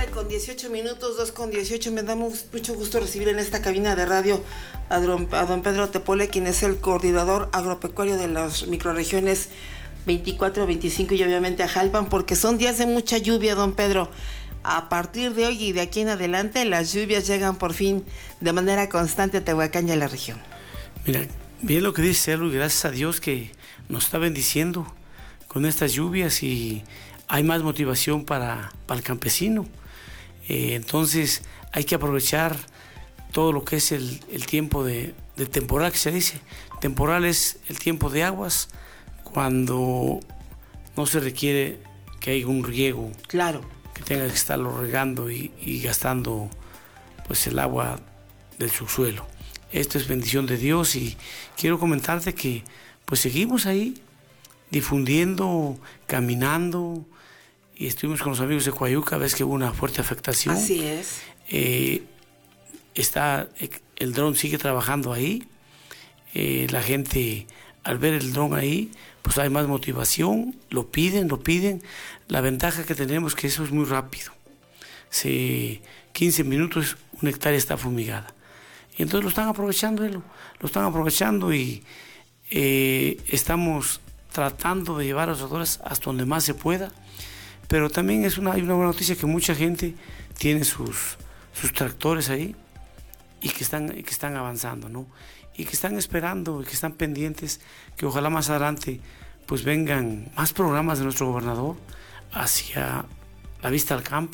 2:18, 2:18. Me da mucho gusto recibir en esta cabina de radio a don Pedro Tepole, quien es el coordinador agropecuario de las microrregiones 24, 25 y obviamente a Jalpan, porque son días de mucha lluvia, don Pedro. A partir de hoy y de aquí en adelante, las lluvias llegan por fin de manera constante a Tehuacán y a la región. Mira, bien lo que dice Elu, gracias a Dios que nos está bendiciendo con estas lluvias y hay más motivación para el campesino. Entonces hay que aprovechar todo lo que es el tiempo de temporal, que se dice. Temporal es el tiempo de aguas cuando no se requiere que haya un riego. Claro. Que tenga que estarlo regando y gastando pues el agua del subsuelo. Esto es bendición de Dios y quiero comentarte que pues seguimos ahí difundiendo, caminando y estuvimos con los amigos de Coayuca, ves que hubo una fuerte afectación. Así es. El dron sigue trabajando ahí. La gente al ver el dron ahí pues hay más motivación, lo piden. La ventaja que tenemos es que eso es muy rápido. 15 minutos, 1 hectárea está fumigada. Y entonces lo están aprovechando y estamos tratando de llevar a los tractores hasta donde más se pueda. Pero también hay una buena noticia que mucha gente tiene sus tractores ahí y que están avanzando, ¿no? Y que están esperando y que están pendientes que ojalá más adelante pues vengan más programas de nuestro gobernador hacia la vista al campo.